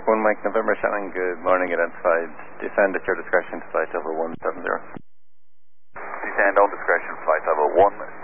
York 1 Mike November Shannon, good morning, identified. Descend at your discretion to flight level 170. Descend on discretion, flight level 170.